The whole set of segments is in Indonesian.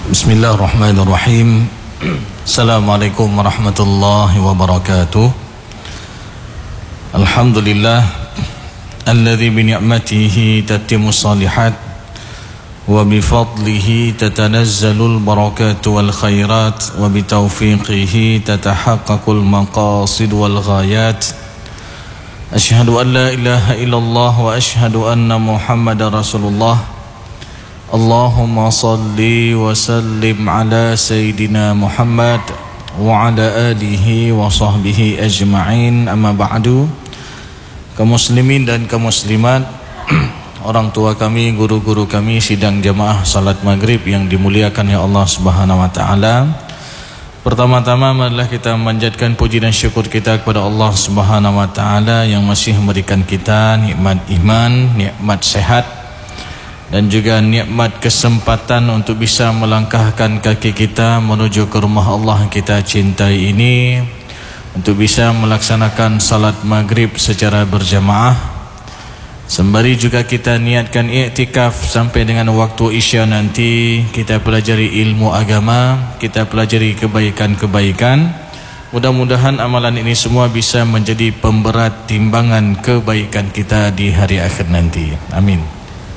Bismillahirrahmanirrahim. Assalamualaikum warahmatullahi wabarakatuh. Alhamdulillah alladzi bi ni'matihi tatimmu shalihat wa bi fadlihi tatanazzalul barakatu wal khairat wa bi taufiqihi tatahaqqaqul maqasid wal ghayat. Asyhadu an la ilaha illallah wa asyhadu anna Muhammadar Rasulullah. Allahumma salli wa sallim ala Sayyidina Muhammad wa ala alihi wa sahbihi ajma'in, amma ba'du. Kaum muslimin dan kaum muslimat, orang tua kami, guru-guru kami, sidang jamaah salat maghrib yang dimuliakan ya Allah subhanahu wa ta'ala. Pertama-tama marilah kita memanjatkan puji dan syukur kita kepada Allah subhanahu wa ta'ala yang masih memberikan kita nikmat iman, nikmat sehat, dan juga nikmat kesempatan untuk bisa melangkahkan kaki kita menuju ke rumah Allah yang kita cintai ini, untuk bisa melaksanakan salat maghrib secara berjamaah. Sembari juga kita niatkan i'tikaf sampai dengan waktu isya nanti, kita pelajari ilmu agama, kita pelajari kebaikan-kebaikan. Mudah-mudahan amalan ini semua bisa menjadi pemberat timbangan kebaikan kita di hari akhir nanti. Amin.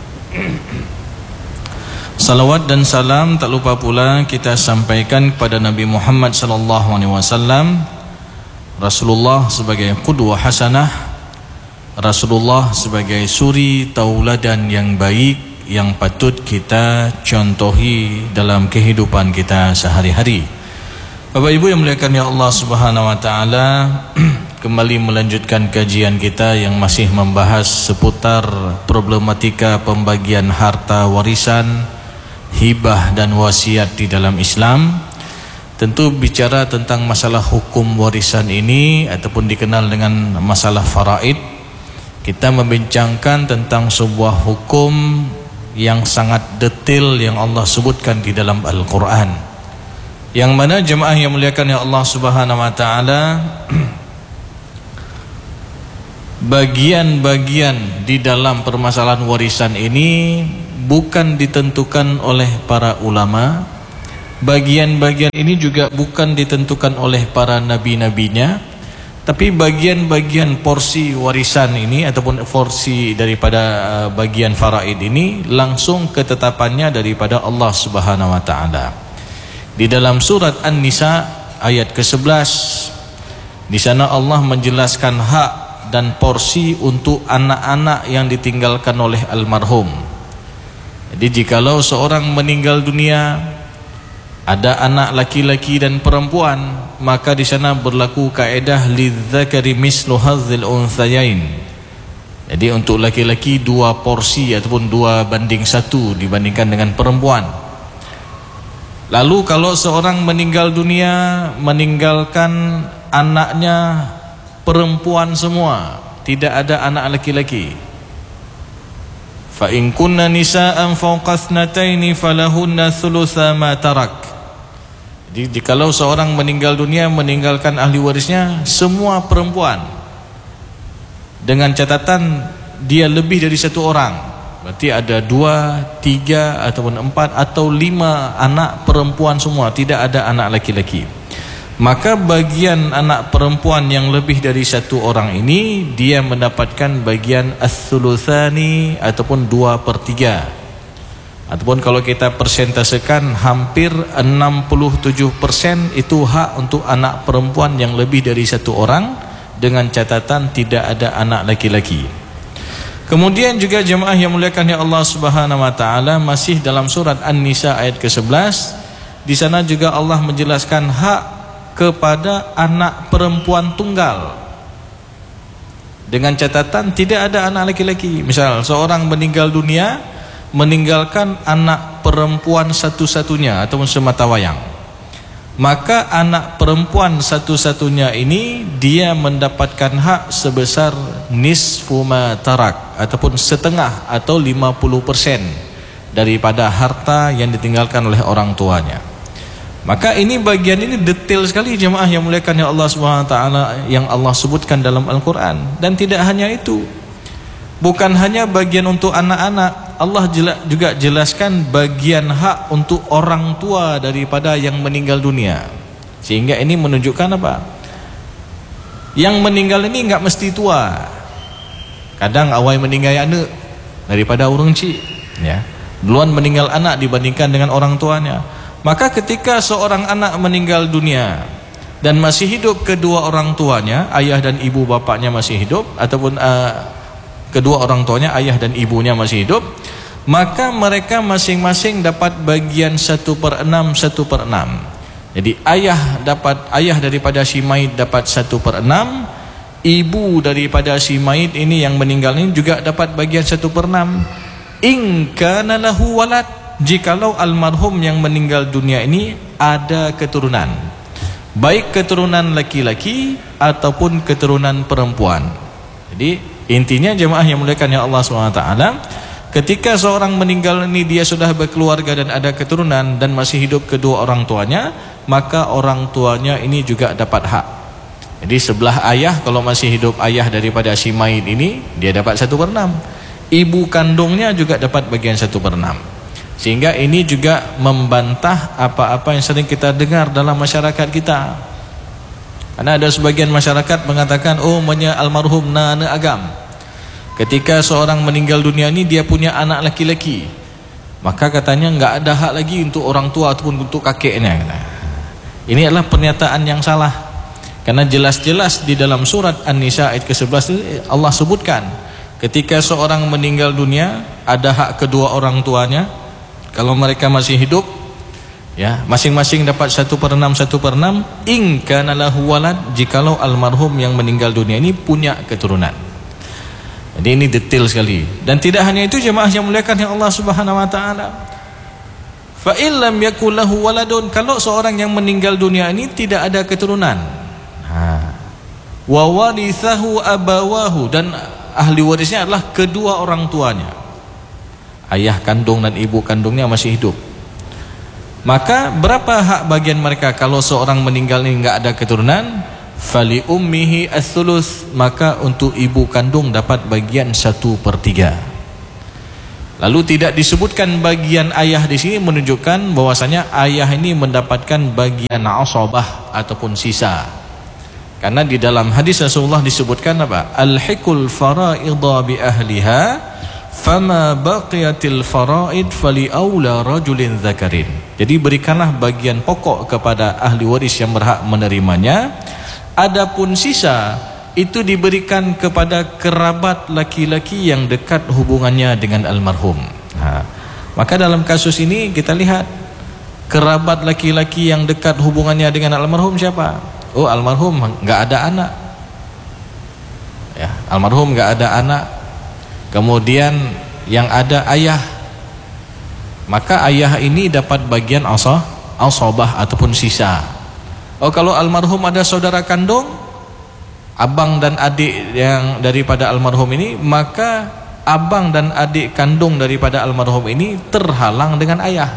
Salawat dan salam tak lupa pula kita sampaikan kepada Nabi Muhammad SAW, Rasulullah sebagai qudwah hasanah, Rasulullah sebagai suri tauladan yang baik yang patut kita contohi dalam kehidupan kita sehari-hari. Bapak Ibu yang muliakan ya Allah Subhanahu wa taala, kembali melanjutkan kajian kita yang masih membahas seputar problematika pembagian harta warisan, hibah dan wasiat di dalam Islam. Tentu bicara tentang masalah hukum warisan ini ataupun dikenal dengan masalah faraid, kita membincangkan tentang sebuah hukum yang sangat detail yang Allah sebutkan di dalam Al-Quran, yang mana jemaah yang muliakan ya Allah Subhanahu wa ta'ala, bagian-bagian di dalam permasalahan warisan ini bukan ditentukan oleh para ulama. Bagian-bagian ini juga bukan ditentukan oleh para nabi-nabinya, tapi bagian-bagian porsi warisan ini ataupun porsi daripada bagian faraid ini langsung ketetapannya daripada Allah Subhanahu wa taala. Di dalam surat An-Nisa ayat ke-11, di sana Allah menjelaskan hak dan porsi untuk anak-anak yang ditinggalkan oleh almarhum. Jadi jikalau seorang meninggal dunia, ada anak laki-laki dan perempuan, maka di sana berlaku kaedah lidzakari mislu hadzil unthayain. Jadi untuk laki-laki 2 porsi ataupun 2:1 dibandingkan dengan perempuan. Lalu kalau seorang meninggal dunia meninggalkan anaknya perempuan semua, tidak ada anak laki-laki, fa in kunna nisaan fawqa thnataini falahunna thulutsa ma tarak. Jadi jikalau seorang meninggal dunia meninggalkan ahli warisnya semua perempuan, dengan catatan dia lebih dari 1 orang, berarti ada 2, 3 ataupun 4 atau 5 anak perempuan semua, tidak ada anak laki-laki. Maka bagian anak perempuan yang lebih dari 1 orang ini, dia mendapatkan bagian as-sulutsani ataupun 2/3, ataupun kalau kita persentasekan hampir 67% itu hak untuk anak perempuan yang lebih dari 1 orang, dengan catatan tidak ada anak laki-laki. Kemudian juga jemaah yang muliakan ya Allah Subhanahu wa taala, masih dalam surat An-Nisa ayat ke-11, di sana juga Allah menjelaskan hak kepada anak perempuan tunggal, dengan catatan tidak ada anak laki-laki. Misal seorang meninggal dunia meninggalkan anak perempuan satu-satunya ataupun semata wayang, maka anak perempuan satu-satunya ini dia mendapatkan hak sebesar nisfu ma tarak ataupun setengah atau 50% daripada harta yang ditinggalkan oleh orang tuanya. Maka ini bagian ini detail sekali jemaah yang muliakan ya Allah Subhanahu wa taala yang Allah sebutkan dalam Al-Qur'an. Dan tidak hanya itu. Bukan hanya bagian untuk anak-anak, Allah juga jelaskan bagian hak untuk orang tua daripada yang meninggal dunia. Sehingga ini menunjukkan apa? Yang meninggal ini enggak mesti tua. Kadang awal meninggal anak daripada orang cik, ya. Duluan meninggal anak dibandingkan dengan orang tuanya. Maka ketika seorang anak meninggal dunia dan masih hidup kedua orang tuanya, ayah dan ibu bapaknya masih hidup, ataupun kedua orang tuanya, ayah dan ibunya masih hidup, maka mereka masing-masing dapat bagian 1/6, 1/6. Jadi ayah daripada si mayit dapat 1/6, ibu daripada si mayit ini yang meninggal ini juga dapat bagian 1/6. In kana lahu walad, jikalau almarhum yang meninggal dunia ini ada keturunan, baik keturunan laki-laki ataupun keturunan perempuan. Jadi intinya jemaah yang muliakan ya Allah SWT, ketika seorang meninggal ini dia sudah berkeluarga dan ada keturunan dan masih hidup kedua orang tuanya, maka orang tuanya ini juga dapat hak. Jadi sebelah ayah, kalau masih hidup ayah daripada si mayit ini, dia dapat 1/6. Ibu kandungnya juga dapat bagian 1/6. Sehingga ini juga membantah apa-apa yang sering kita dengar dalam masyarakat kita. Karena ada sebagian masyarakat mengatakan, oh almarhum nana agam, ketika seorang meninggal dunia ini dia punya anak laki-laki, maka katanya enggak ada hak lagi untuk orang tua ataupun untuk kakeknya. Ini adalah pernyataan yang salah. Karena jelas-jelas di dalam surat An-Nisa ayat ke-11 Allah sebutkan, ketika seorang meninggal dunia ada hak kedua orang tuanya. Kalau mereka masih hidup, ya, masing-masing dapat 1/6, 1/6. In kana lahu walad, jikalau almarhum yang meninggal dunia ini punya keturunan. Jadi ini detail sekali. Dan tidak hanya itu jemaah yang muliakan yang Allah Subhanahu wa taala. Fa illam yakul lahu waladun, kalau seorang yang meninggal dunia ini tidak ada keturunan. Wa warithahu abawahu, dan ahli warisnya adalah kedua orang tuanya. Ayah kandung dan ibu kandungnya masih hidup. Maka berapa hak bagian mereka kalau seorang meninggal ini enggak ada keturunan? Fali ummihi ats-tsulus, maka untuk ibu kandung dapat bagian 1/3. Lalu tidak disebutkan bagian ayah di sini, menunjukkan bahwasanya ayah ini mendapatkan bagian asabah ataupun sisa. Karena di dalam hadis Rasulullah disebutkan apa? Al-hiqul fara'idha bi ahliha, fama baqiyatil faraid fali aula rajulin dzakarin. Jadi berikanlah bagian pokok kepada ahli waris yang berhak menerimanya. Adapun sisa itu diberikan kepada kerabat laki-laki yang dekat hubungannya dengan almarhum. Maka dalam kasus ini kita lihat kerabat laki-laki yang dekat hubungannya dengan almarhum siapa? Oh, almarhum enggak ada anak. Ya, almarhum enggak ada anak. Kemudian yang ada ayah, maka ayah ini dapat bagian asabah ataupun sisa. Oh, kalau almarhum ada saudara kandung, abang dan adik yang daripada almarhum ini, maka abang dan adik kandung daripada almarhum ini terhalang dengan ayah.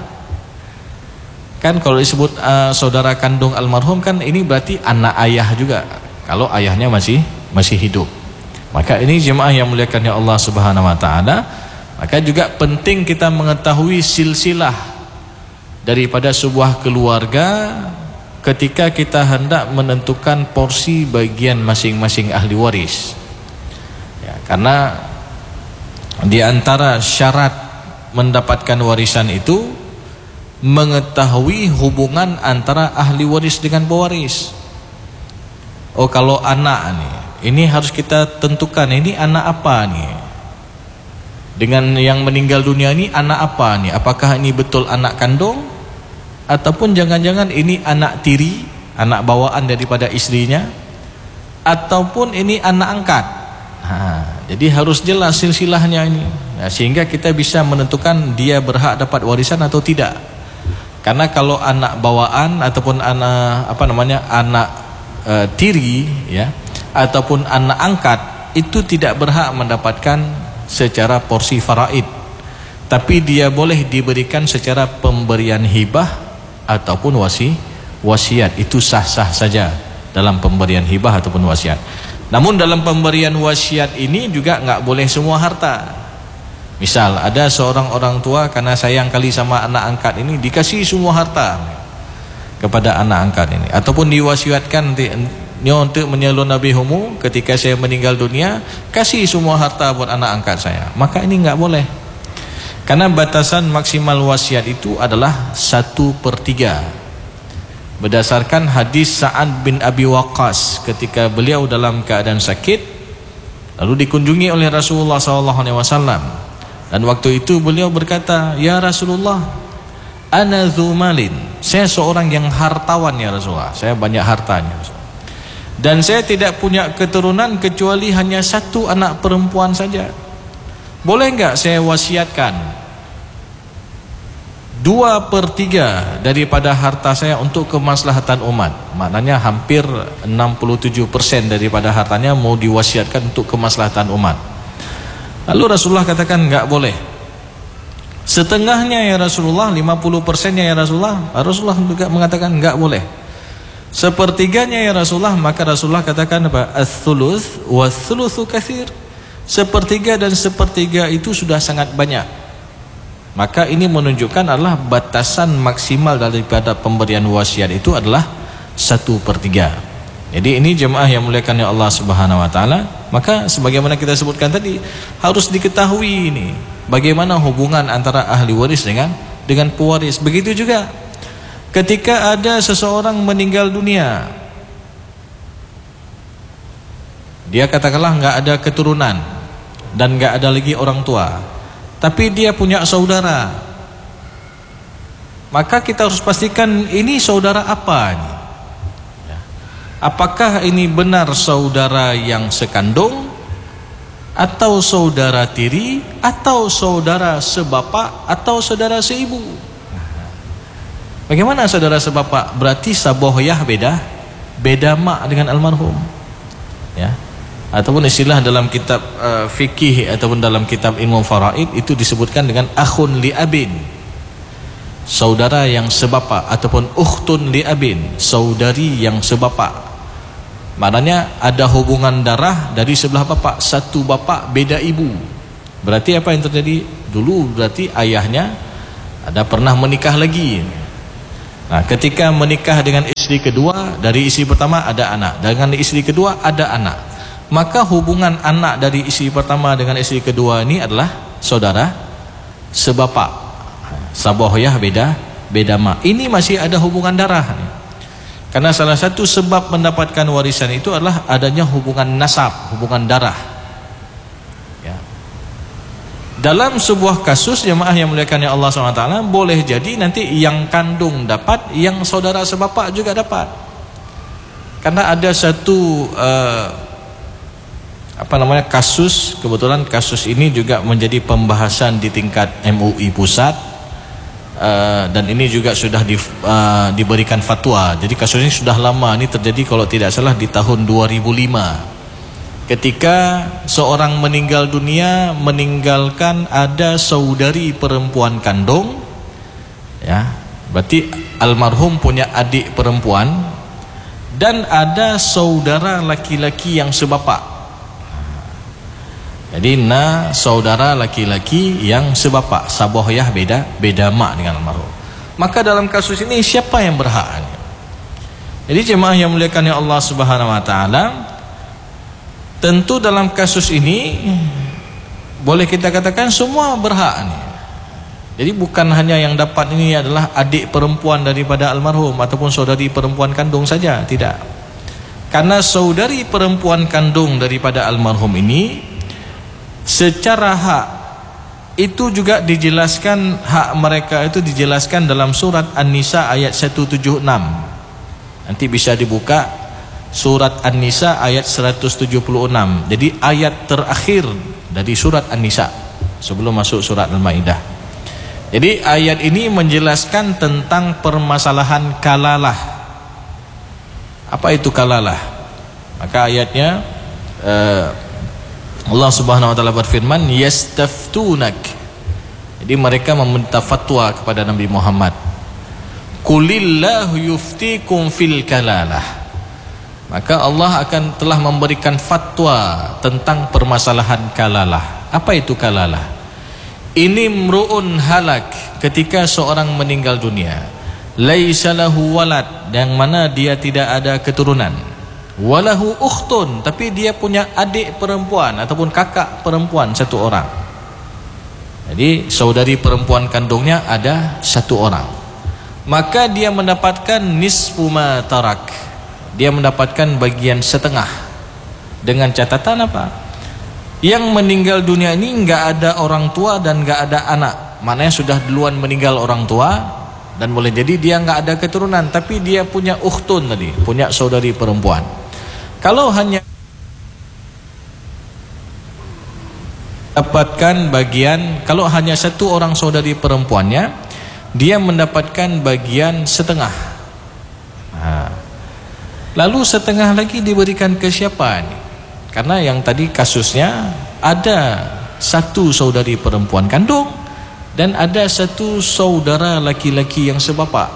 Kan kalau disebut saudara kandung almarhum, kan ini berarti anak ayah juga, kalau ayahnya masih hidup. Maka ini jemaah yang muliakan ya Allah Subhanahu wa taala, maka juga penting kita mengetahui silsilah daripada sebuah keluarga ketika kita hendak menentukan porsi bagian masing-masing ahli waris. Ya, karena di antara syarat mendapatkan warisan itu mengetahui hubungan antara ahli waris dengan pewaris. Oh, kalau anak nih, ini harus kita tentukan ini anak apa nih. Dengan yang meninggal dunia ini anak apa nih? Apakah ini betul anak kandung? Ataupun jangan-jangan ini anak tiri, anak bawaan daripada istrinya? Ataupun ini anak angkat? Jadi harus jelas silsilahnya ini. Nah, sehingga kita bisa menentukan dia berhak dapat warisan atau tidak. Karena kalau anak bawaan ataupun anak tiri, ya, ataupun anak angkat, itu tidak berhak mendapatkan secara porsi faraid, tapi dia boleh diberikan secara pemberian hibah ataupun wasiat. Itu sah-sah saja dalam pemberian hibah ataupun wasiat. Namun dalam pemberian wasiat ini juga nggak boleh semua harta. Misal ada seorang orang tua karena sayang kali sama anak angkat ini dikasih semua harta kepada anak angkat ini, ataupun diwasiatkan untuk menyalur Nabi Humu ketika saya meninggal dunia kasih semua harta buat anak angkat saya, maka ini enggak boleh. Karena batasan maksimal wasiat itu adalah 1/3. Berdasarkan hadis Sa'ad bin Abi Waqqas ketika beliau dalam keadaan sakit lalu dikunjungi oleh Rasulullah SAW. Dan waktu itu beliau berkata, "Ya Rasulullah, ana dzu malin." Saya seorang yang hartawan ya Rasulullah. Saya banyak hartanya. Dan saya tidak punya keturunan kecuali hanya satu anak perempuan saja. Boleh enggak saya wasiatkan 2/3 daripada harta saya untuk kemaslahatan umat? Maknanya hampir 67% daripada hartanya mau diwasiatkan untuk kemaslahatan umat. Lalu Rasulullah katakan enggak boleh. Setengahnya ya Rasulullah, 50%-nya ya Rasulullah. Rasulullah juga mengatakan enggak boleh. 1/3-nya ya Rasulullah, maka Rasulullah katakan apa? Ats-tsuluts wa ats-tsulutsu katsir. 1/3 dan 1/3 itu sudah sangat banyak. Maka ini menunjukkan adalah batasan maksimal daripada pemberian wasiat itu adalah 1/3. Jadi ini jemaah yang muliakan ya Allah Subhanahu wa taala, maka sebagaimana kita sebutkan tadi harus diketahui ini bagaimana hubungan antara ahli waris dengan pewaris. Begitu juga ketika ada seseorang meninggal dunia, dia katakanlah enggak ada keturunan dan enggak ada lagi orang tua, tapi dia punya saudara. Maka kita harus pastikan ini saudara apa ini? Apakah ini benar saudara yang sekandung, atau saudara tiri, atau saudara sebapak, atau saudara seibu? Bagaimana saudara sebapak? Berarti sabohyah beda mak dengan almarhum, ya. Ataupun istilah dalam kitab fikih ataupun dalam kitab ilmu faraid itu disebutkan dengan akhun li abin, saudara yang sebapak, ataupun ukhtun li abin, saudari yang sebapak. Maknanya ada hubungan darah dari sebelah bapak, satu bapak beda ibu. Berarti apa yang terjadi? Dulu berarti ayahnya ada pernah menikah lagi. Nah, ketika menikah dengan istri kedua, dari istri pertama ada anak, dengan istri kedua ada anak. Maka hubungan anak dari istri pertama dengan istri kedua ini adalah saudara sebapak. Sabohyah beda mak. Ini masih ada hubungan darah. Karena salah satu sebab mendapatkan warisan itu adalah adanya hubungan nasab, hubungan darah. Ya. Dalam sebuah kasus jemaah yang muliakan Allah SWT, boleh jadi nanti yang kandung dapat, yang saudara sebapak juga dapat. Karena ada satu kasus, kebetulan kasus ini juga menjadi pembahasan di tingkat MUI pusat. Dan ini juga sudah diberikan fatwa. Jadi kasus ini sudah lama, ini terjadi kalau tidak salah di tahun 2005. Ketika seorang meninggal dunia meninggalkan ada saudari perempuan kandung, ya, berarti almarhum punya adik perempuan dan ada saudara laki-laki yang sebapak. Jadi saudara laki-laki yang sebapak, sabohyah beda mak dengan almarhum. Maka dalam kasus ini siapa yang berhak? Jadi jemaah yang muliakan Allah Subhanahu wa taala, tentu dalam kasus ini boleh kita katakan semua berhak. Jadi bukan hanya yang dapat ini adalah adik perempuan daripada almarhum ataupun saudari perempuan kandung saja, tidak. Karena saudari perempuan kandung daripada almarhum ini secara hak itu juga dijelaskan, hak mereka itu dijelaskan dalam surat An-Nisa ayat 176. Nanti bisa dibuka surat An-Nisa ayat 176. Jadi ayat terakhir dari surat An-Nisa sebelum masuk surat Al-Maidah. Jadi ayat ini menjelaskan tentang permasalahan kalalah. Apa itu kalalah? Maka ayatnya Allah Subhanahu wa taala berfirman, yastaftunak. Jadi mereka meminta fatwa kepada Nabi Muhammad. Qulillahu yuftikum fil kalalah. Maka Allah akan telah memberikan fatwa tentang permasalahan kalalah. Apa itu kalalah? Ini mru'un halak, ketika seorang meninggal dunia, laisa lahu walad, yang mana dia tidak ada keturunan, walahu ukhtun, tapi dia punya adik perempuan ataupun kakak perempuan satu orang. Jadi saudari perempuan kandungnya ada satu orang, maka dia mendapatkan nisfu ma tarak, dia mendapatkan bagian setengah. Dengan catatan apa? Yang meninggal dunia ini nggak ada orang tua dan nggak ada anak, maknanya sudah duluan meninggal orang tua, dan boleh jadi dia nggak ada keturunan, tapi dia punya ukhtun tadi, punya saudari perempuan. Kalau hanya dapatkan bagian, kalau hanya satu orang saudari perempuannya, dia mendapatkan bagian setengah. Nah, lalu setengah lagi diberikan ke siapa nih? Karena yang tadi kasusnya ada satu saudari perempuan kandung dan ada satu saudara laki-laki yang sebapak.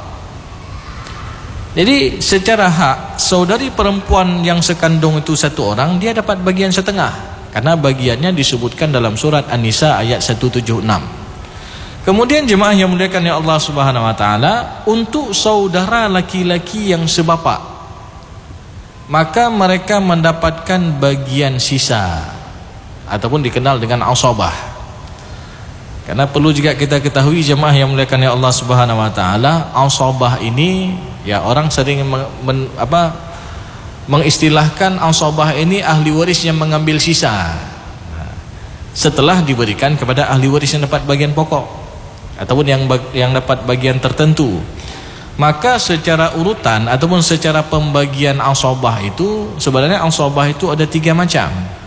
Jadi secara hak saudari perempuan yang sekandung itu satu orang, dia dapat bagian setengah, karena bagiannya disebutkan dalam surat An-Nisa ayat 176. Kemudian jemaah yang muliakan ya Allah Subhanahu wa taala, untuk saudara laki-laki yang sebapak, maka mereka mendapatkan bagian sisa ataupun dikenal dengan asabah. Karena perlu juga kita ketahui jemaah yang muliakan ya Allah Subhanahu wa taala, asabah ini ya orang sering mengistilahkan asabah ini ahli waris yang mengambil sisa setelah diberikan kepada ahli waris yang dapat bagian pokok ataupun yang dapat bagian tertentu. Maka secara urutan ataupun secara pembagian asabah itu, sebenarnya asabah itu ada 3 macam.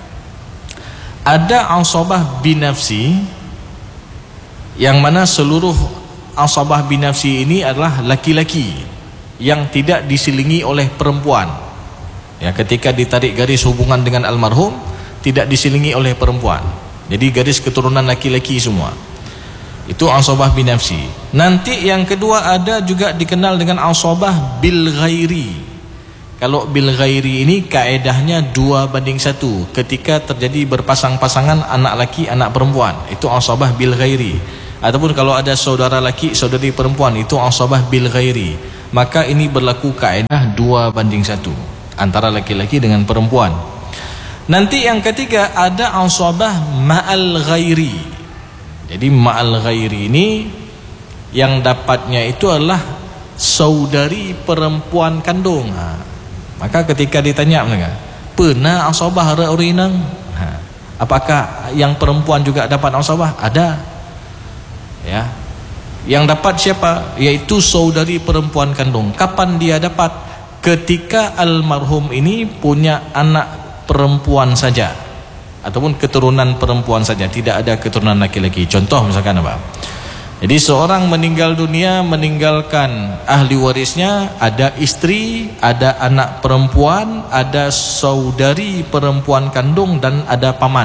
Ada asabah binafsi, yang mana seluruh asabah binafsi ini adalah laki-laki yang tidak diselingi oleh perempuan. Ya, ketika ditarik garis hubungan dengan almarhum tidak diselingi oleh perempuan. Jadi garis keturunan laki-laki semua. Itu asabah binafsi. Nanti yang kedua ada juga dikenal dengan asabah bil ghairi. Kalau bil ghairi ini kaedahnya 2:1 ketika terjadi berpasang-pasangan anak laki anak perempuan, itu asabah bil ghairi. Ataupun kalau ada saudara laki saudari perempuan, itu asabah bil ghairi. Maka ini berlaku kaedah 2:1 antara laki-laki dengan perempuan. Nanti yang ketiga ada asabah ma'al ghairi. Jadi ma'al ghairi ini yang dapatnya itu adalah saudari perempuan kandung. Maka ketika ditanya mereka, pernah asabah orang? Apakah yang perempuan juga dapat asabah? Ada. Ya. Yang dapat siapa? Yaitu saudari perempuan kandung. Kapan dia dapat? Ketika almarhum ini punya anak perempuan saja ataupun keturunan perempuan saja, tidak ada keturunan laki-laki. Contoh misalkan apa? Jadi seorang meninggal dunia meninggalkan ahli warisnya, ada istri, ada anak perempuan, ada saudari perempuan kandung, dan ada paman.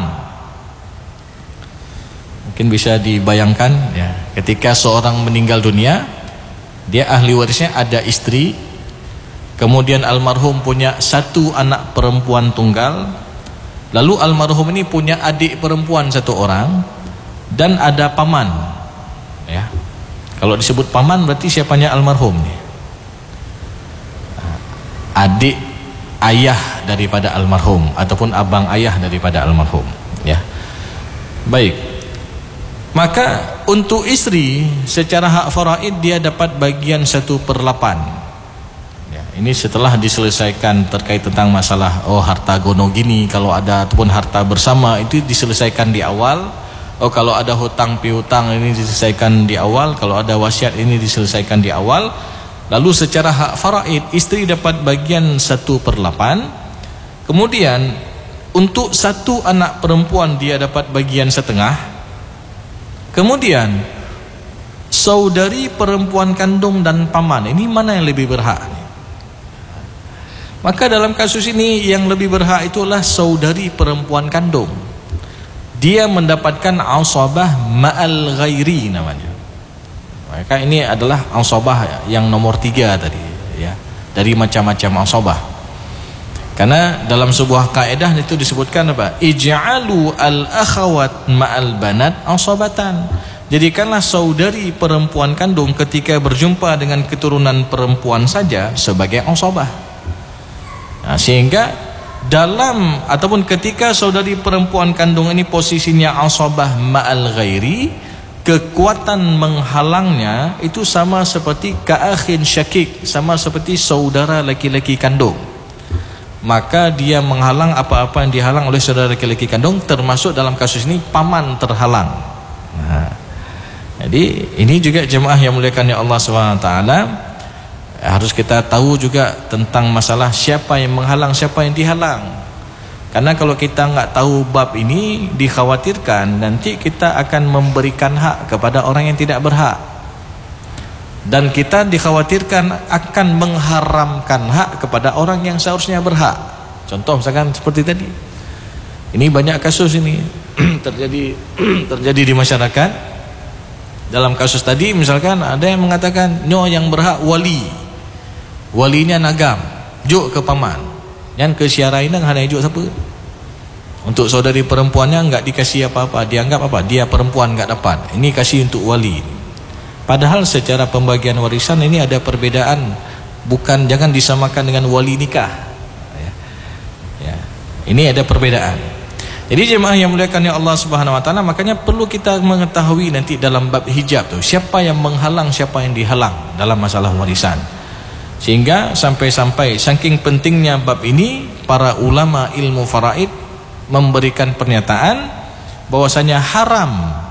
Mungkin bisa dibayangkan ya, ketika seorang meninggal dunia, dia ahli warisnya ada istri, kemudian almarhum punya satu anak perempuan tunggal, lalu almarhum ini punya adik perempuan satu orang, dan ada paman. Ya, kalau disebut paman berarti siapanya almarhum nih? Adik ayah daripada almarhum ataupun abang ayah daripada almarhum. Ya, baik. Maka untuk istri secara hak faraid dia dapat bagian 1/8. Ini setelah diselesaikan terkait tentang masalah harta gono gini, kalau ada ataupun harta bersama itu diselesaikan di awal. Kalau ada hutang piutang ini diselesaikan di awal, kalau ada wasiat ini diselesaikan di awal. Lalu secara hak faraid istri dapat bagian 1/8. Kemudian untuk satu anak perempuan dia dapat bagian setengah. Kemudian saudari perempuan kandung dan paman, ini mana yang lebih berhak? Maka dalam kasus ini yang lebih berhak itulah saudari perempuan kandung. Dia mendapatkan asabah ma'al ghairi namanya. Maka ini adalah asabah yang nomor 3 tadi ya, dari macam-macam asabah. Karena dalam sebuah kaedah itu disebutkan apa? Ij'alu al-akhawat ma'al banat asabatan. Jadikanlah saudari perempuan kandung ketika berjumpa dengan keturunan perempuan saja sebagai asabah. Nah, sehingga dalam ataupun ketika saudari perempuan kandung ini posisinya asabah ma'al ghairi, kekuatan menghalangnya itu sama seperti ka'akhin syakik, sama seperti saudara laki-laki kandung. Maka dia menghalang apa-apa yang dihalang oleh saudara laki-laki kandung, termasuk dalam kasus ini paman terhalang. Nah, jadi ini juga jemaah yang muliakan ya Allah SWT, harus kita tahu juga tentang masalah siapa yang menghalang, siapa yang dihalang. Karena kalau kita nggak tahu bab ini, dikhawatirkan nanti kita akan memberikan hak kepada orang yang tidak berhak, dan kita dikhawatirkan akan mengharamkan hak kepada orang yang seharusnya berhak. Contoh misalkan seperti tadi, ini banyak kasus ini terjadi di masyarakat. Dalam kasus tadi misalkan ada yang mengatakan nyo yang berhak walinya nagam juk ke paman, yang ke syarainang hanya juk siapa. Untuk saudari perempuannya enggak dikasih apa-apa, dianggap apa? Dia perempuan enggak dapat. Ini kasih untuk wali. Padahal secara pembagian warisan ini ada perbedaan, bukan, jangan disamakan dengan wali nikah. Ya. Ini ada perbedaan. Jadi jemaah yang muliakan ya Allah Subhanahu wa taala, makanya perlu kita mengetahui nanti dalam bab hijab tuh siapa yang menghalang, siapa yang dihalang dalam masalah warisan. Sehingga sampai-sampai saking pentingnya bab ini, para ulama ilmu faraid memberikan pernyataan bahwasanya haram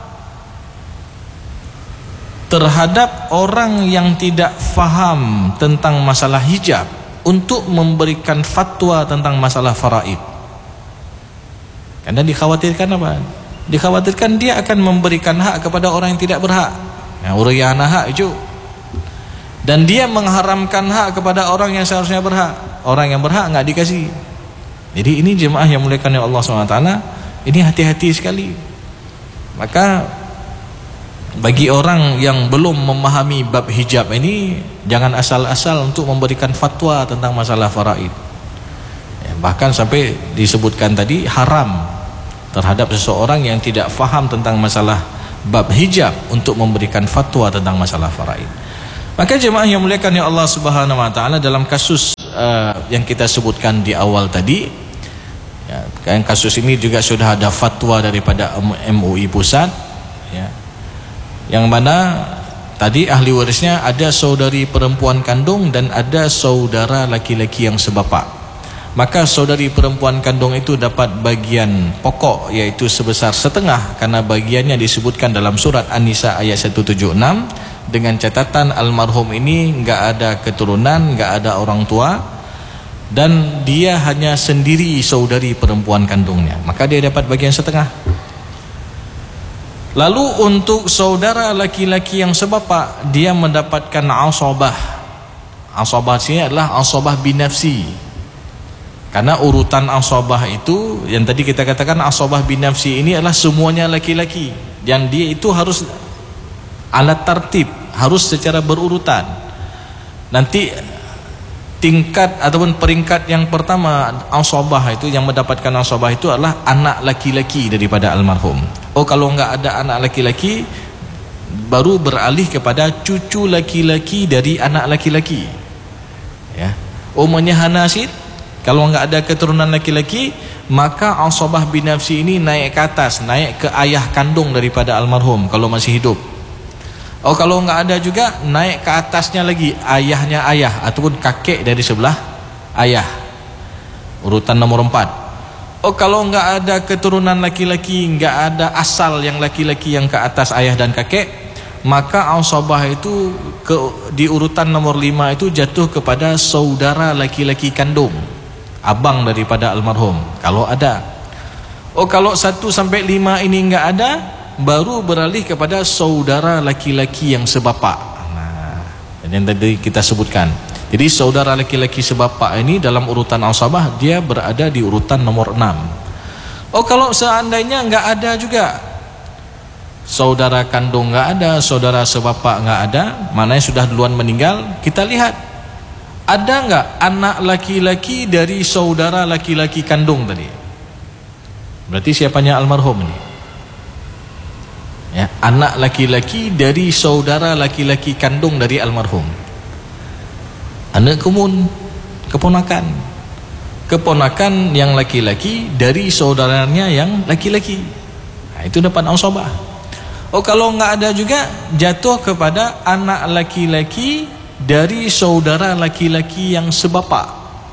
terhadap orang yang tidak faham tentang masalah hijab untuk memberikan fatwa tentang masalah faraid. Karena dikhawatirkan apa? Dikhawatirkan dia akan memberikan hak kepada orang yang tidak berhak. Nah, uriyana hak itu. Dan dia mengharamkan hak kepada orang yang seharusnya berhak. Orang yang berhak enggak dikasih. Jadi ini jemaah yang muliakan oleh Allah SWT, ini hati-hati sekali. Maka bagi orang yang belum memahami bab hijab ini, jangan asal-asal untuk memberikan fatwa tentang masalah faraid. Ya, bahkan sampai disebutkan tadi haram terhadap seseorang yang tidak faham tentang masalah bab hijab untuk memberikan fatwa tentang masalah faraid. Maka jemaah yang muliakan oleh Allah Subhanahu wa taala, dalam kasus yang kita sebutkan di awal tadi, ya, kan kasus ini juga sudah ada fatwa daripada MUI pusat, ya, yang mana tadi ahli warisnya ada saudari perempuan kandung dan ada saudara laki-laki yang sebapak. Maka saudari perempuan kandung itu dapat bagian pokok, yaitu sebesar setengah, karena bagiannya disebutkan dalam surat An-Nisa ayat 176, dengan catatan almarhum ini enggak ada keturunan, enggak ada orang tua, dan dia hanya sendiri saudari perempuan kandungnya, maka dia dapat bagian setengah. Lalu untuk saudara laki-laki yang sebapak, dia mendapatkan asabah. Asabah ini adalah asabah binafsi, karena urutan asabah itu yang tadi kita katakan, asabah binafsi ini adalah semuanya laki-laki, dan dia itu harus alat tertib, harus secara berurutan. Nanti tingkat ataupun peringkat yang pertama asabah itu, yang mendapatkan asabah itu adalah anak laki-laki daripada almarhum. Oh, kalau enggak ada anak laki-laki, baru beralih kepada cucu laki-laki dari anak laki-laki. Ya. Umumnya hanasid, kalau enggak ada keturunan laki-laki, maka asabah binafsi ini naik ke atas, naik ke ayah kandung daripada almarhum kalau masih hidup. Oh, kalau enggak ada juga, naik ke atasnya lagi, ayahnya ayah ataupun kakek dari sebelah ayah, urutan nomor 4. Oh, kalau enggak ada keturunan laki-laki, enggak ada asal yang laki-laki yang ke atas ayah dan kakek, maka asabah itu di urutan nomor 5 itu jatuh kepada saudara laki-laki kandung, abang daripada almarhum kalau ada. Oh, kalau 1 sampai 5 ini enggak ada, baru beralih kepada saudara laki-laki yang sebapak. Nah, yang tadi kita sebutkan. Jadi saudara laki-laki sebapak ini dalam urutan asabah, dia berada di urutan nomor 6. Oh, kalau seandainya enggak ada juga, saudara kandung enggak ada, saudara sebapak enggak ada, mana yang sudah duluan meninggal, kita lihat Ada enggak anak laki-laki dari saudara laki-laki kandung tadi? Berarti siapanya almarhum ini? Ya, anak laki-laki dari saudara laki-laki kandung dari almarhum. Anak keponakan. Keponakan yang laki-laki dari saudaranya yang laki-laki. Nah, itu dapat asabah. Oh, kalau enggak ada juga jatuh kepada anak laki-laki dari saudara laki-laki yang sebapak.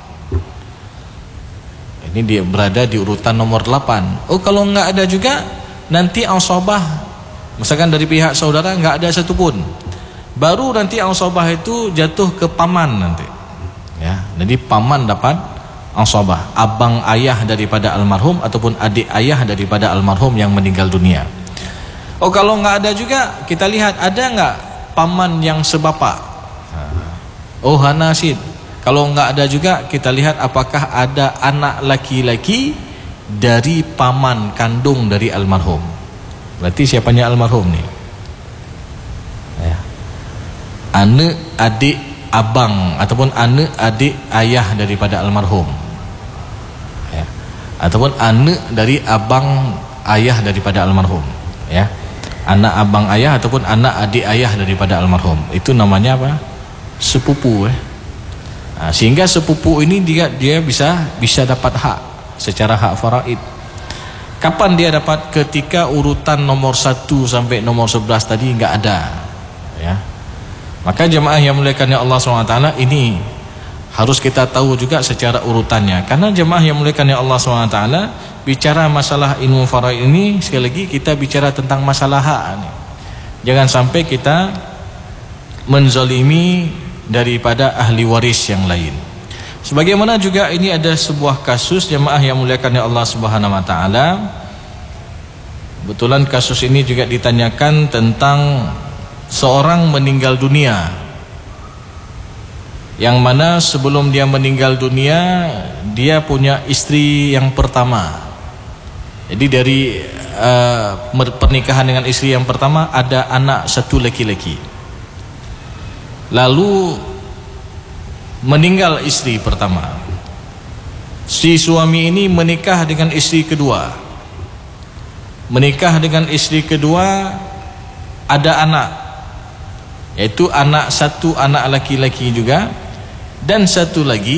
Ini dia berada di urutan nomor 8. Oh, kalau enggak ada juga nanti asabah, misalkan dari pihak saudara enggak ada satupun, baru nanti asabah itu jatuh ke paman nanti. Ya, jadi paman dapat asabah, abang ayah daripada almarhum ataupun adik ayah daripada almarhum yang meninggal dunia. Oh, kalau enggak ada juga kita lihat ada enggak paman yang sebapak. Oh, hanasid. Kalau enggak ada juga kita lihat apakah ada anak laki-laki dari paman kandung dari almarhum. Berarti siapanya almarhum nih? Ya. Anak adik abang ataupun anak adik ayah daripada almarhum. Ya. Ataupun anak dari abang ayah daripada almarhum. Ya. Anak abang ayah ataupun anak adik ayah daripada almarhum. Itu namanya apa? Sepupu. Nah, sehingga sepupu ini dia bisa dapat hak secara hak faraid. Kapan dia dapat? Ketika urutan nomor 1 sampai nomor 11 tadi enggak ada. Ya. Maka jemaah yang muliakan Allah SWT, ini harus kita tahu juga secara urutannya. Karena jemaah yang muliakan Allah SWT, bicara masalah ilmu faraid ini sekali lagi kita bicara tentang masalah hak. Jangan sampai kita menzalimi daripada ahli waris yang lain. Sebagaimana juga ini ada sebuah kasus jemaah yang muliakan Allah Subhanahu wa taala. Kebetulan kasus ini juga ditanyakan tentang seorang meninggal dunia, yang mana sebelum dia meninggal dunia dia punya istri yang pertama. Jadi dari pernikahan dengan istri yang pertama ada anak satu laki-laki. Lalu meninggal istri pertama. Si suami ini menikah dengan istri kedua. Menikah dengan istri kedua, ada anak, yaitu anak satu anak laki-laki juga, dan satu lagi